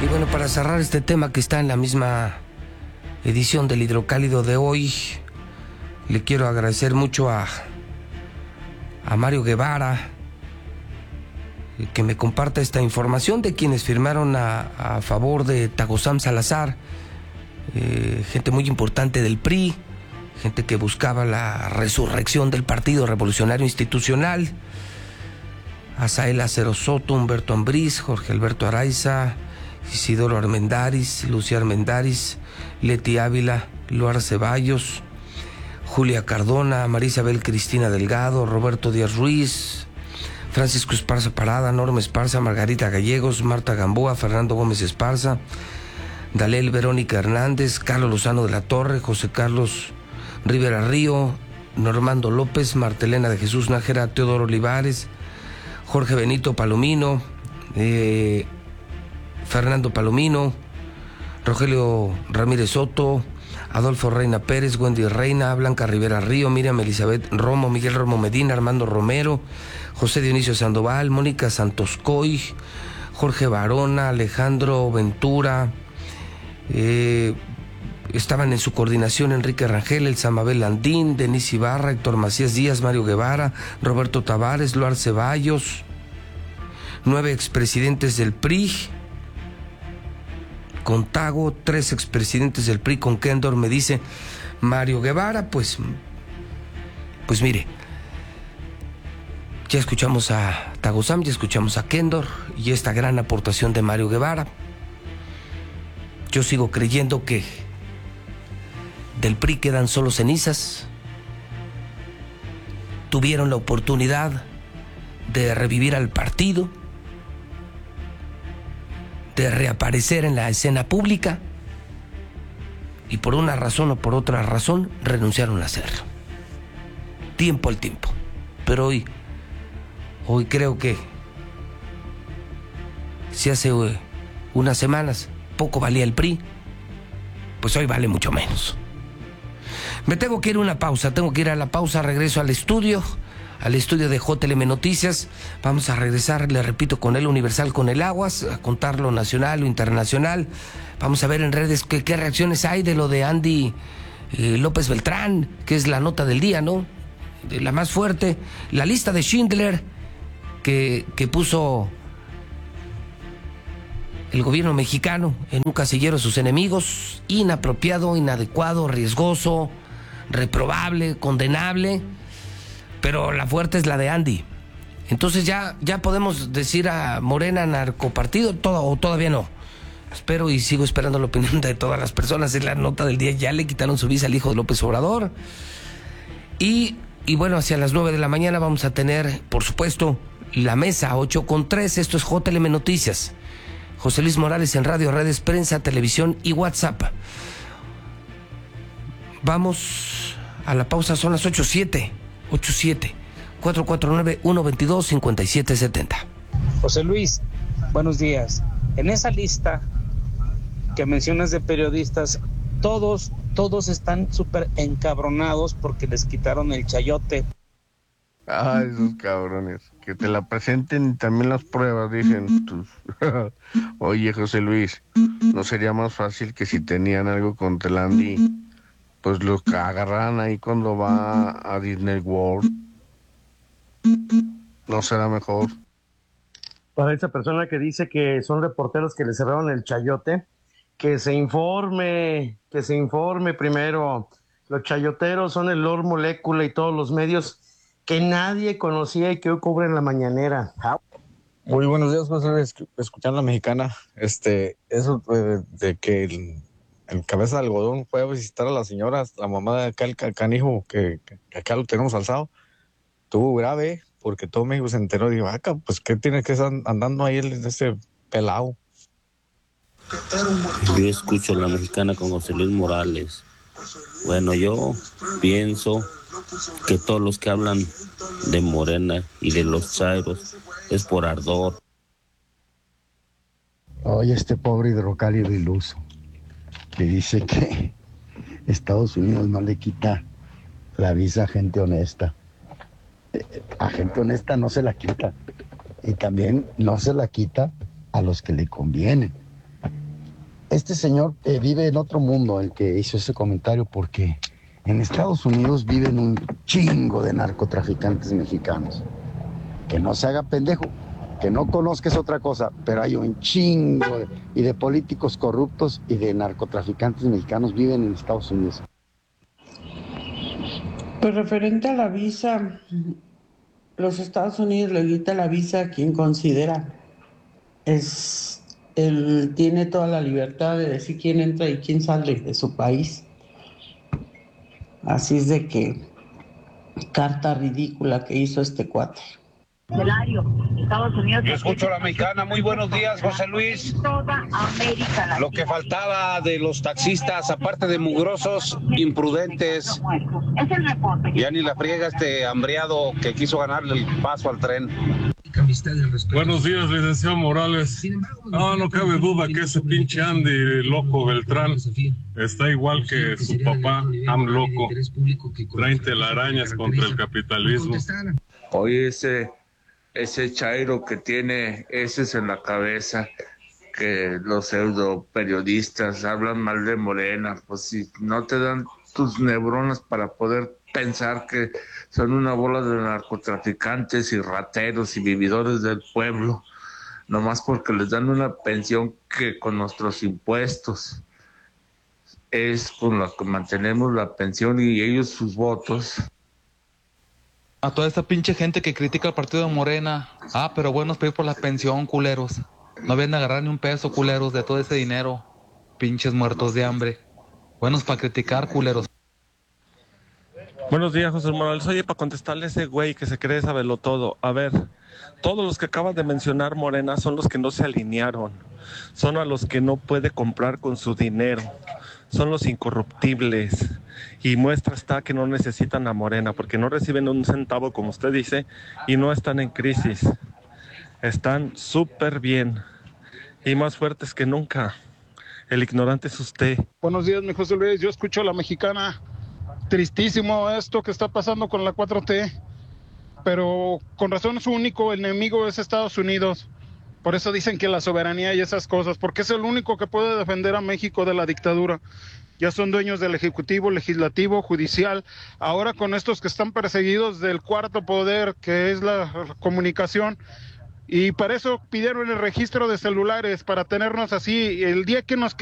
Y bueno, para cerrar este tema que está en la misma edición del Hidrocálido de hoy, le quiero agradecer mucho a Mario Guevara que me comparta esta información de quienes firmaron a favor de Tagozam Salazar, gente muy importante del PRI, gente que buscaba la resurrección del Partido Revolucionario Institucional: Asael Acero Soto, Humberto Ambriz, Jorge Alberto Araiza, Isidoro Armendáriz, Lucía Armendáriz, Leti Ávila, Luar Ceballos, Julia Cardona, María Isabel Cristina Delgado, Roberto Díaz Ruiz, Francisco Esparza Parada, Norma Esparza, Margarita Gallegos, Marta Gamboa, Fernando Gómez Esparza, Dalel Verónica Hernández, Carlos Lozano de la Torre, José Carlos Rivera Río, Normando López, Martelena de Jesús Nájera, Teodoro Olivares, Jorge Benito Palomino, Fernando Palomino, Rogelio Ramírez Soto, Adolfo Reina Pérez, Wendy Reina, Blanca Rivera Río, Miriam Elizabeth Romo, Miguel Romo Medina, Armando Romero, José Dionisio Sandoval, Mónica Santos Coy, Jorge Barona, Alejandro Ventura. Estaban en su coordinación Enrique Rangel, Elsa Mabel Landín, Denise Ibarra, Héctor Macías Díaz, Mario Guevara, Roberto Tavares, Luar Ceballos, 9 expresidentes del PRI con Tago, 3 expresidentes del PRI con Kendor, me dice Mario Guevara. Pues mire, ya escuchamos a Tagozam, ya escuchamos a Kendor y esta gran aportación de Mario Guevara. Yo sigo creyendo que del PRI quedan solo cenizas. Tuvieron la oportunidad de revivir al partido, de reaparecer en la escena pública, y por una razón o por otra razón renunciaron a hacerlo. Tiempo al tiempo. Pero hoy creo que si hace unas semanas poco valía el PRI, pues hoy vale mucho menos. Me tengo que ir a una pausa, regreso al estudio de JLM Noticias. Vamos a regresar, le repito, con el Universal, con el Aguas, a contar lo nacional, lo internacional. Vamos a ver en redes qué reacciones hay de lo de Andy López Beltrán, que es la nota del día, ¿no? De la más fuerte, la lista de Schindler que puso el gobierno mexicano en un casillero de sus enemigos: inapropiado, inadecuado, riesgoso, reprobable, condenable. Pero la fuerte es la de Andy. Entonces ya podemos decir a Morena narcopartido, o todavía no. Espero y sigo esperando la opinión de todas las personas. Es la nota del día. Ya le quitaron su visa al hijo de López Obrador. Y bueno, hacia las 9 de la mañana vamos a tener, por supuesto, la mesa 8:3. Esto es JLM Noticias. José Luis Morales en radio, redes, prensa, televisión y WhatsApp. Vamos a la pausa, son las 8:07. 449-122-5770. José Luis, buenos días. En esa lista que mencionas de periodistas, todos están súper encabronados porque les quitaron el chayote. Ay, esos cabrones, que te la presenten y también las pruebas, dicen tus. Oye, José Luis, ¿no sería más fácil que si tenían algo contra el Andy, pues los agarraran ahí cuando va a Disney World? ¿No será mejor? Para esa persona que dice que son reporteros que le cerraron el chayote, que se informe primero. Los chayoteros son el Lord Molécula y todos los medios que nadie conocía y que hoy cubren la mañanera. Muy buenos días, José, escuchando la mexicana. Eso de que el cabeza de algodón fue a visitar a las señoras, la mamá de acá, el canijo, que acá lo tenemos alzado, estuvo grave, porque todo México se enteró y dijo, pues ¿qué tiene que estar andando ahí ese pelado? Yo escucho la mexicana con José Luis Morales. Bueno, yo pienso que todos los que hablan de Morena y de los chairos es por ardor. Oye, este pobre hidrocálido iluso que dice que Estados Unidos no le quita la visa a gente honesta. A gente honesta no se la quita, y también no se la quita a los que le convienen. Este señor vive en otro mundo, el que hizo ese comentario, porque en Estados Unidos viven un chingo de narcotraficantes mexicanos. Que no se haga pendejo, que no conozca es otra cosa, pero hay un chingo y de políticos corruptos y de narcotraficantes mexicanos viven en Estados Unidos. Pues referente a la visa, los Estados Unidos le quita la visa a quien considera. Él tiene toda la libertad de decir quién entra y quién sale de su país. Así es de que carta ridícula que hizo este cuate. Estados Unidos. Yo escucho a la mexicana. Muy buenos días, José Luis. Toda América Latina. Lo que faltaba de los taxistas, aparte de mugrosos, imprudentes. Es el reporte. Ya ni la friega este hambriado que quiso ganarle el paso al tren. Buenos días, licenciado Morales. No cabe duda que ese pinche Andy loco Beltrán está igual que su papá, Loco. Traen telarañas contra el capitalismo. Oye, ese chairo que tiene heces en la cabeza, que los pseudo periodistas hablan mal de Morena, pues si no te dan tus neuronas para poder pensar que son una bola de narcotraficantes y rateros y vividores del pueblo, nomás porque les dan una pensión que con nuestros impuestos es con la que mantenemos la pensión y ellos sus votos. A toda esta pinche gente que critica al partido de Morena. Pero buenos pedir por la pensión, culeros. No vienen a agarrar ni un peso, culeros, de todo ese dinero. Pinches muertos de hambre. Buenos para criticar, culeros. Buenos días, José Morales. Oye, para contestarle a ese güey que se cree saberlo todo. A ver, todos los que acabas de mencionar, Morena, son los que no se alinearon. Son a los que no puede comprar con su dinero. Son los incorruptibles. Y muestra está que no necesitan a Morena, porque no reciben un centavo, como usted dice, y no están en crisis. Están súper bien y más fuertes que nunca. El ignorante es usted. Buenos días, mi José Luis. Yo escucho a la mexicana. Tristísimo esto que está pasando con la 4T, pero con razón su único enemigo es Estados Unidos. Por eso dicen que la soberanía y esas cosas, porque es el único que puede defender a México de la dictadura. Ya son dueños del Ejecutivo, Legislativo, Judicial. Ahora con estos que están perseguidos del cuarto poder, que es la comunicación. Y para eso pidieron el registro de celulares, para tenernos así. El día que nos